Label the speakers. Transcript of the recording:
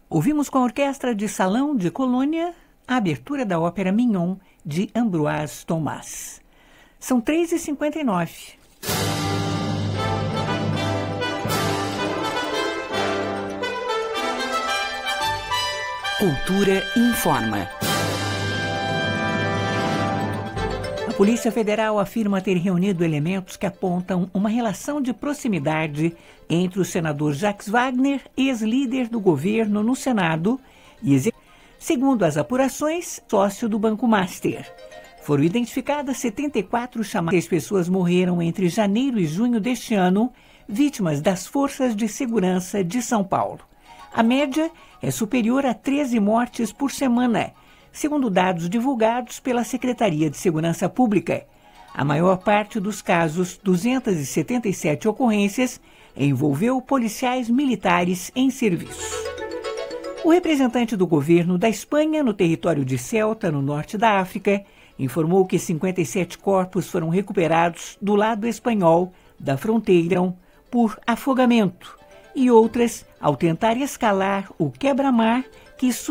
Speaker 1: Ouvimos com a Orquestra de Salão de Colônia a abertura da ópera Mignon, de Ambroise Thomas. São 3h59. Cultura informa. A Polícia Federal afirma ter reunido elementos que apontam uma relação de proximidade entre o senador Jacques Wagner, ex-líder do governo no Senado, e, segundo as apurações, sócio do Banco Master. Foram identificadas 74 chamadas. 6 pessoas morreram entre janeiro e junho deste ano, vítimas das forças de segurança de São Paulo. A média é superior a 13 mortes por semana, segundo dados divulgados pela Secretaria de Segurança Pública. A maior parte dos casos, 277 ocorrências, envolveu policiais militares em serviço. O representante do governo da Espanha no território de Ceuta, no norte da África, informou que 57 corpos foram recuperados do lado espanhol da fronteira por afogamento e outras ao tentar escalar o quebra-mar que